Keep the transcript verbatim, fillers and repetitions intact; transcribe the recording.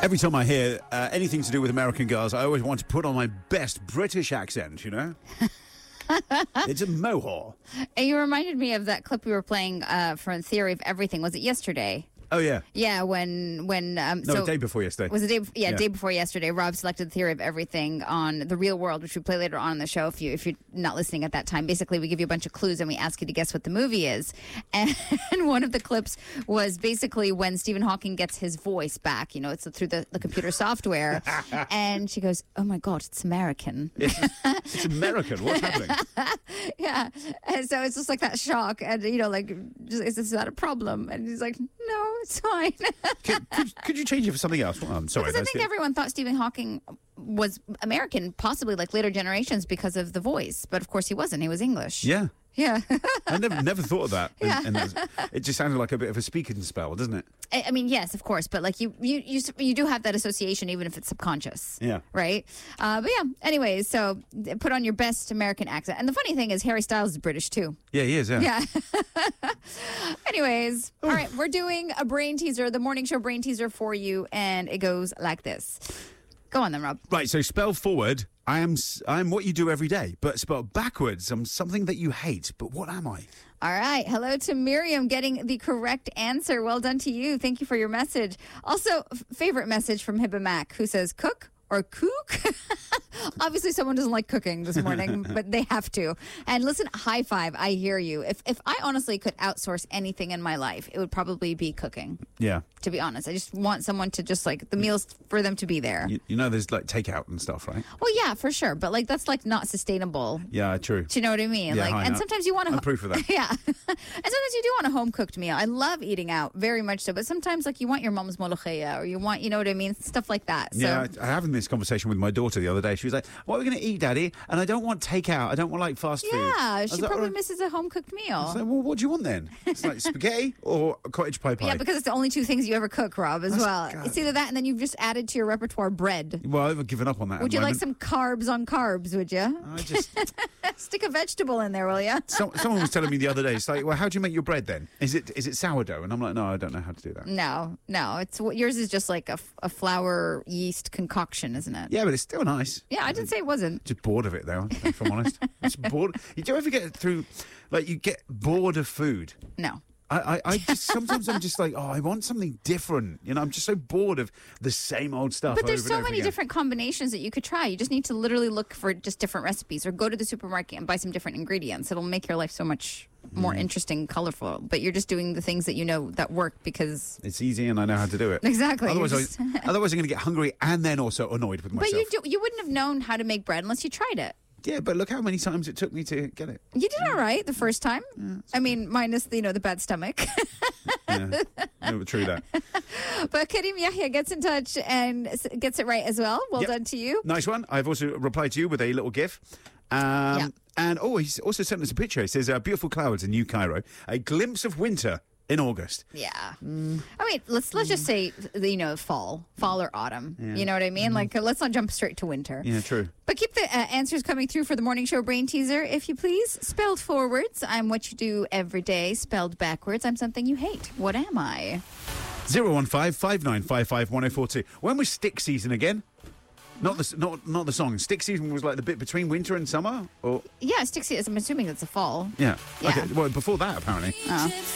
Every time I hear uh, anything to do with American girls, I always want to put on my best British accent, you know? It's a mohawk. And you reminded me of that clip we were playing uh, from Theory of Everything. Was it yesterday? Oh, yeah. Yeah, when... when um, No, so the day before yesterday. Was the day? Yeah, Yeah. day before yesterday. Rob selected Theory of Everything on The Real World, which we play later on in the show if, you, if you're not listening at that time. Basically, we give you a bunch of clues and we ask you to guess what the movie is. And one of the clips was basically when Stephen Hawking gets his voice back. You know, it's through the, the computer software. And she goes, oh, my God, it's American. It's, it's American. What's happening? Yeah. And so it's just like that shock. And, you know, like, just, is this not a problem? And he's like, no, it's fine. could, could, could you change it for something else? Well, I'm sorry. Because I that's think it. everyone thought Stephen Hawking was American, possibly like later generations because of the voice. But of course he wasn't. He was English. Yeah. Yeah. I never never thought of that. Yeah. And, and that's- it just sounded like a bit of a speaking spell, doesn't it? I, I mean, yes, of course. But like you, you, you, you do have that association, even if it's subconscious. Yeah. Right. Uh, but yeah. Anyways, so put on your best American accent. And the funny thing is, Harry Styles is British too. Yeah, he is, yeah. Yeah. Anyways, all right, we're doing a brain teaser, the morning show brain teaser for you, and it goes like this. Go on then, Rob. Right, so spell forward, I am s- I am what you do every day, but spell backwards, I'm something that you hate. But what am I? All right. Hello to Miriam getting the correct answer. Well done to you. Thank you for your message. Also, f- favorite message from Hibba Mac, who says cook or kook. Obviously, someone doesn't like cooking this morning, but they have to. And listen, high five. I hear you. If if I honestly could outsource anything in my life, it would probably be cooking. Yeah. To be honest, I just want someone to just like the meals for them to be there. You, you know there's like takeout and stuff, right? Well, yeah, for sure. But like that's like not sustainable. Yeah, true. Do you know what I mean? Yeah, like, I and know. sometimes you want to. I'm proof of that. Yeah, and sometimes you do want a home cooked meal. I love eating out very much so, but sometimes like you want your mom's molokhia or you want, you know what I mean, stuff like that. So, Yeah, I, I having this conversation with my daughter the other day. She was like, "What are we going to eat, Daddy?" And I don't want takeout. I don't want like fast food. yeah, I she was like, probably "All right." misses a home cooked I meal. was like, well, what do you want then? It's like spaghetti or a cottage pie pie. Yeah, because it's the only two things you ever cook, Rob, as That's- well. God. It's either that and then you've just added to your repertoire bread. Well, I've given up on that. at Would the you like moment. some carbs on carbs, would you? I just Stick a vegetable in there, will you? so, someone was telling me the other day. It's like, well, how do you make your bread then? Is it is it sourdough? And I'm like, no, I don't know how to do that. No, no. It's yours is just like a, f- a flour yeast concoction, isn't it? Yeah, but it's still nice. Yeah, I didn't say it wasn't. Just bored of it, though, if I'm honest. Just bored. You do ever get through, like, you get bored of food? No. I, I, I just, sometimes I'm just like, oh, I want something different. You know, I'm just so bored of the same old stuff. But there's over so and over many again. different combinations that you could try. You just need to literally look for just different recipes or go to the supermarket and buy some different ingredients. It'll make your life so much more Mm. interesting, colorful. But you're just doing the things that you know that work because... It's easy and I know how to do it. Exactly. Otherwise, You're I, just- otherwise I'm going to get hungry and then also annoyed with myself. But you do, you wouldn't have known how to make bread unless you tried it. Yeah, but look how many times it took me to get it. You did all right the first time. I mean, minus the, you know, the bad stomach. Yeah, no, true that. But Karim Yahya gets in touch and s- gets it right as well. Well Yep. done to you. Nice one. I've also replied to you with a little GIF. Um, Yeah. And, oh, he's also sent us a picture. He says, uh, beautiful clouds in New Cairo. A glimpse of winter in August. Yeah. I mean, let's let's just say, you know, fall, fall or autumn. You know what I mean? Like, uh, let's not jump straight to winter. Yeah, true. But keep the uh, answers coming through for the morning show brain teaser, if you please. Spelled forwards, I'm what you do every day. Spelled backwards, I'm something you hate. What am I? zero one five, five nine five five, one oh four two. When was stick season again? Not the, not, not the song. Stick season was like the bit between winter and summer? Or Yeah, stick season. I'm assuming it's a fall. Yeah. Yeah. Okay. Well, before that, apparently. Oh.